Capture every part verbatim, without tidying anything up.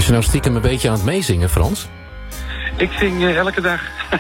Was je nou stiekem een beetje aan het meezingen, Frans? Ik zing uh, elke dag.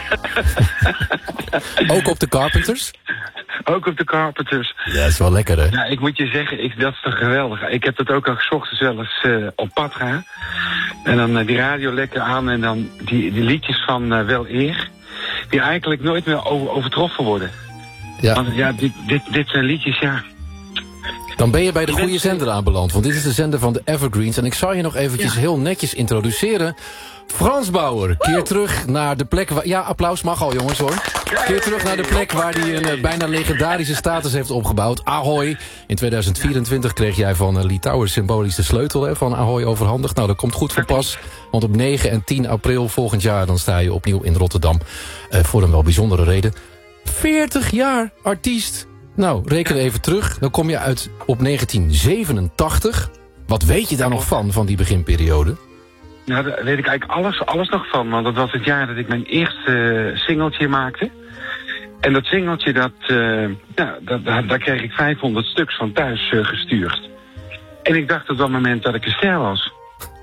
Ook op de Carpenters? Ook op de Carpenters. Ja, dat is wel lekker, hè? Ja, ik moet je zeggen, ik, dat is toch geweldig. Ik heb dat ook al gezocht, zelfs uh, op pad gaan. En dan uh, die radio lekker aan en dan die, die liedjes van uh, Wel Eer. Die eigenlijk nooit meer over, overtroffen worden. Ja. Want ja, dit, dit, dit zijn liedjes, ja. Dan ben je bij de goede zender aanbeland. Want dit is de zender van de Evergreens. En ik zal je nog eventjes ja. heel netjes introduceren. Frans Bauer, keer oh. terug naar de plek waar... Ja, applaus mag al, jongens, hoor. Keer terug naar de plek waar hij een uh, bijna legendarische status heeft opgebouwd. Ahoy. In tweeduizend vierentwintig kreeg jij van uh, Lee Towers symbolisch de sleutel hè, van Ahoy overhandigd. Nou, dat komt goed van pas. Want op negen en tien april volgend jaar... dan sta je opnieuw in Rotterdam. Uh, voor een wel bijzondere reden. veertig jaar artiest. Nou, reken even terug. Dan kom je uit op negentien zevenentachtig. Wat weet je daar nog van, van die beginperiode? Nou, daar weet ik eigenlijk alles, alles nog van. Want dat was het jaar dat ik mijn eerste uh, singeltje maakte. En dat singeltje, dat, uh, nou, dat, daar, daar kreeg ik vijfhonderd stuks van thuis uh, gestuurd. En ik dacht op dat moment dat ik een ster was.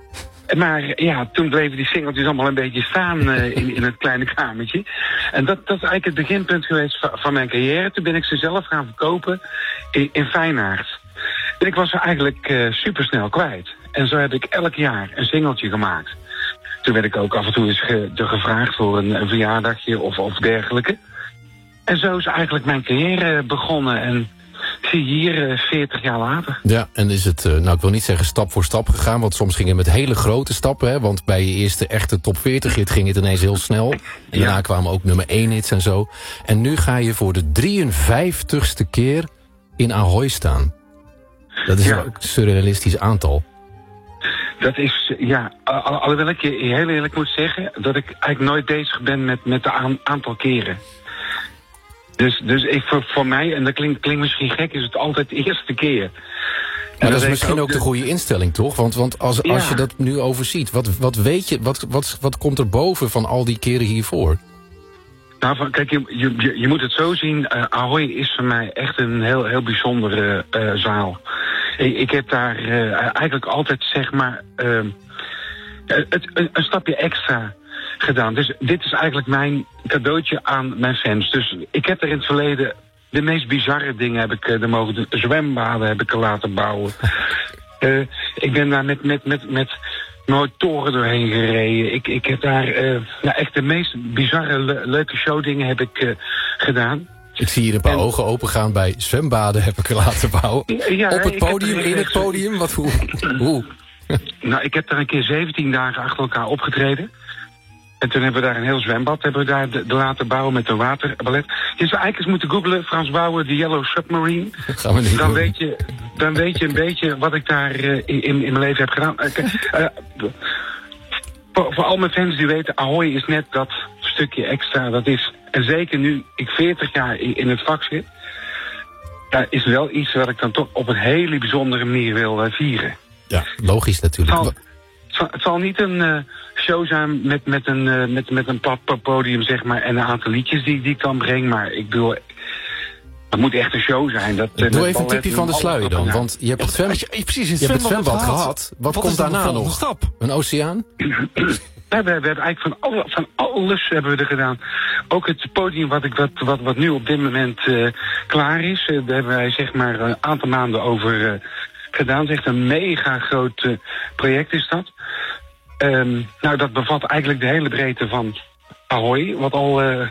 Maar ja, toen bleven die singeltjes allemaal een beetje staan uh, in, in het kleine kamertje. En dat, dat is eigenlijk het beginpunt geweest van, van mijn carrière. Toen ben ik ze zelf gaan verkopen in, in Feyenoord. En ik was ze eigenlijk uh, supersnel kwijt. En zo heb ik elk jaar een singeltje gemaakt. Toen werd ik ook af en toe eens ge, gevraagd voor een, een verjaardagje of, of dergelijke. En zo is eigenlijk mijn carrière begonnen. En zie hier veertig jaar later. Ja, en is het, nou ik wil niet zeggen stap voor stap gegaan... want soms ging het met hele grote stappen... Hè, want bij je eerste echte top veertig hit ging het ineens heel snel. En daarna ja. kwamen ook nummer één hits en zo. En nu ga je voor de drieënvijftigste keer in Ahoy staan. Dat is ja. een surrealistisch aantal. Dat is, ja, al, alhoewel ik je heel eerlijk moet zeggen... dat ik eigenlijk nooit bezig ben met, met de aan, aantal keren. Dus, dus ik, voor, voor mij, en dat klinkt, klinkt misschien gek, is het altijd de eerste keer. Maar dat is misschien ook de... de goede instelling, toch? Want, want als, ja. als je dat nu overziet, wat, wat weet je, wat, wat, wat komt er boven van al die keren hiervoor? Nou, van, kijk, je, je, je moet het zo zien. Uh, Ahoy is voor mij echt een heel, heel bijzondere uh, zaal. Ik, ik heb daar uh, eigenlijk altijd, zeg maar, uh, het, een, een stapje extra gedaan. Dus dit is eigenlijk mijn cadeautje aan mijn fans. Dus ik heb er in het verleden de meest bizarre dingen heb ik uh, er mogen doen. Zwembaden heb ik er laten bouwen. uh, ik ben daar met, met, met, met motoren doorheen gereden. Ik, ik heb daar uh, nou, echt de meest bizarre, le leuke showdingen heb ik uh, gedaan. Ik zie hier een paar en... ogen opengaan bij zwembaden heb ik er laten bouwen. Ja, op het podium, in het podium? Wat, hoe? hoe? Nou, ik heb daar een keer zeventien dagen achter elkaar opgetreden. En toen hebben we daar een heel zwembad hebben we daar de, de laten bouwen met een waterballet. Je zou eigenlijk eens moeten googlen, Frans Bauer, de Yellow Submarine. Gaan we niet dan, doen. weet je, dan weet je een beetje wat ik daar uh, in, in mijn leven heb gedaan. Uh, uh, voor, voor al mijn fans die weten, Ahoy is net dat stukje extra. Dat is, en zeker nu ik veertig jaar in, in het vak zit, uh, is wel iets wat ik dan toch op een hele bijzondere manier wil uh, vieren. Ja, logisch natuurlijk. Het zal, het zal niet een uh, show zijn met, met, een, uh, met, met een plat podium, zeg maar, en een aantal liedjes die, die ik dan breng. Maar ik bedoel, het moet echt een show zijn. Dat, uh, Doe even een tipje van de sluier dan. Want je hebt het, zwem... ja, precies, het, je hebt het zwembad gehad. gehad. Wat, Wat komt daarna nog? Stap? Een oceaan? Ja, we, we hebben eigenlijk van, alle, van alles hebben we er gedaan. Ook het podium wat, ik, wat, wat, wat nu op dit moment uh, klaar is. Uh, daar hebben wij zeg maar een aantal maanden over uh, gedaan. Het is echt een mega groot uh, project is dat. Um, nou, dat bevat eigenlijk de hele breedte van Ahoy. Wat al uh,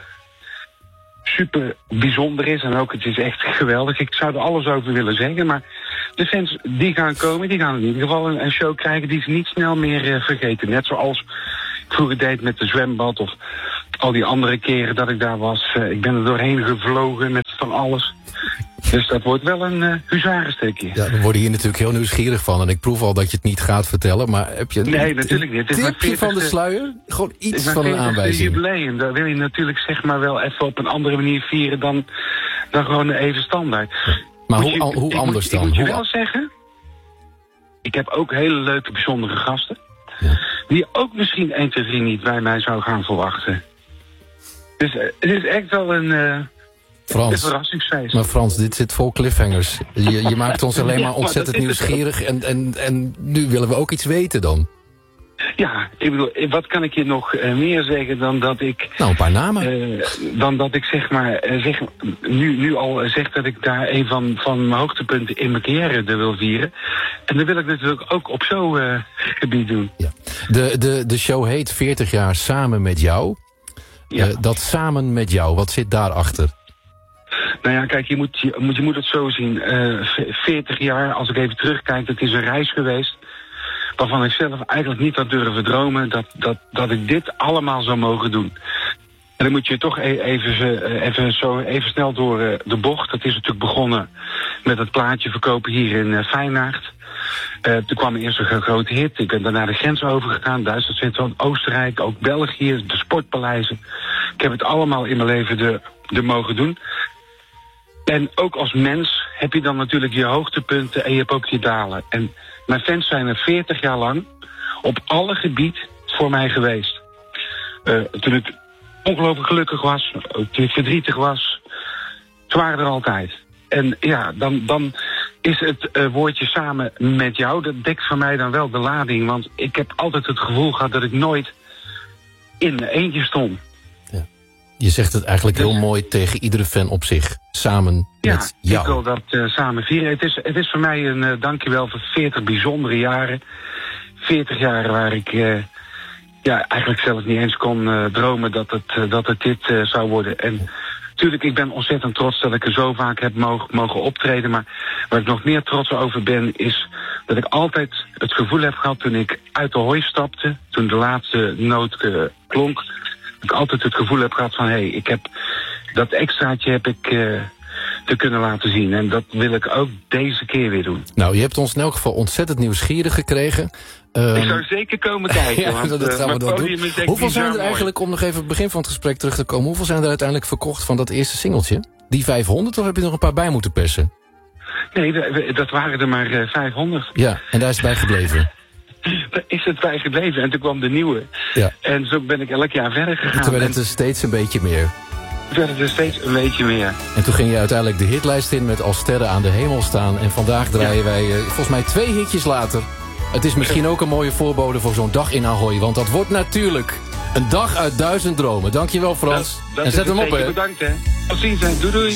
super bijzonder is. En ook het is echt geweldig. Ik zou er alles over willen zeggen. Maar de fans die gaan komen, die gaan in ieder geval een, een show krijgen die ze niet snel meer uh, vergeten. Net zoals ik vroeger deed met de zwembad of al die andere keren dat ik daar was. Uh, ik ben er doorheen gevlogen met van alles. Dus dat wordt wel een uh, huzarenstukje. Ja, dan word je hier natuurlijk heel nieuwsgierig van. En ik proef al dat je het niet gaat vertellen. Maar heb je een, nee, natuurlijk niet. Een tipje van de sluier? Gewoon iets van een aanwijzing. Jubileum. Dat wil je natuurlijk zeg maar wel even op een andere manier vieren dan, dan gewoon even standaard. Maar hoe, je, al, hoe anders moet, dan? Ik moet je hoe wel zeggen, ik heb ook hele leuke, bijzondere gasten. Ja. Die ook misschien één, twee, drie niet bij mij zou gaan verwachten. Dus uh, het is echt wel een... Uh, Frans, maar Frans, dit zit vol cliffhangers. Je, je maakt ons alleen maar ontzettend ja, maar nieuwsgierig en, en, en nu willen we ook iets weten dan. Ja, ik bedoel, wat kan ik je nog uh, meer zeggen dan dat ik... Nou, een paar namen. Uh, dan dat ik zeg maar, uh, zeg, nu, nu al zeg dat ik daar een van, van mijn hoogtepunten in mijn carrière wil vieren. En dat wil ik natuurlijk ook op zo'n uh, gebied doen. Ja. De, de, de show heet veertig jaar samen met jou. Ja. Uh, dat samen met jou, wat zit daarachter? Nou ja, kijk, je moet, je, moet, je moet het zo zien. Uh, veertig jaar, als ik even terugkijk, het is een reis geweest... waarvan ik zelf eigenlijk niet had durven dromen dat, dat, dat ik dit allemaal zou mogen doen. En dan moet je toch even, even, zo, even snel door de bocht. Dat is natuurlijk begonnen met het plaatje verkopen hier in Feyenaard. Uh, toen kwam eerst een grote hit. Ik ben daarna de grens overgegaan. Duitsland, Zwitserland, Oostenrijk, ook België, de sportpaleizen. Ik heb het allemaal in mijn leven de, de mogen doen. En ook als mens heb je dan natuurlijk je hoogtepunten en je hebt ook je dalen. En mijn fans zijn er veertig jaar lang op alle gebieden voor mij geweest. Uh, toen ik ongelooflijk gelukkig was, toen ik verdrietig was, ze waren er altijd. En ja, dan, dan is het uh, woordje samen met jou, dat dekt voor mij dan wel de lading. Want ik heb altijd het gevoel gehad dat ik nooit in mijn eentje stond. Ja. Je zegt het eigenlijk heel dus, mooi tegen iedere fan op zich. Samen ja, met jou. Ja, ik wil dat uh, samen vieren. Het is, het is voor mij een uh, dankjewel voor veertig bijzondere jaren. veertig jaar waar ik uh, ja, eigenlijk zelf niet eens kon uh, dromen dat het, uh, dat het dit uh, zou worden. En natuurlijk, ik ben ontzettend trots dat ik er zo vaak heb mogen, mogen optreden. Maar waar ik nog meer trots over ben, is dat ik altijd het gevoel heb gehad toen ik uit de hooi stapte, toen de laatste noot uh, klonk, dat ik altijd het gevoel heb gehad van, hé, hey, ik heb dat extraatje heb ik uh, te kunnen laten zien. En dat wil ik ook deze keer weer doen. Nou, je hebt ons in elk geval ontzettend nieuwsgierig gekregen. Um... Ik zou zeker komen kijken. ja, want, dat gaan we dan doen. Hoeveel zijn er mooi. eigenlijk, om nog even het begin van het gesprek terug te komen, hoeveel zijn er uiteindelijk verkocht van dat eerste singeltje? Die vijfhonderd, of heb je nog een paar bij moeten persen? Nee, dat waren er maar uh, vijfhonderd. Ja, en daar is het bij gebleven. Daar is het bij gebleven. En toen kwam de nieuwe. Ja. En zo ben ik elk jaar verder gegaan. Toen werd het er steeds een beetje meer. werd het er steeds een beetje meer. En toen ging je uiteindelijk de hitlijst in met Als sterren aan de hemel staan. En vandaag draaien ja. wij, uh, volgens mij twee hitjes later. Het is misschien ook een mooie voorbode voor zo'n dag in Ahoy. Want dat wordt natuurlijk een dag uit duizend dromen. Dankjewel Frans. Dat, dat en zet hem op, hè. Bedankt, hè. Tot ziens, hè. Doei, doei.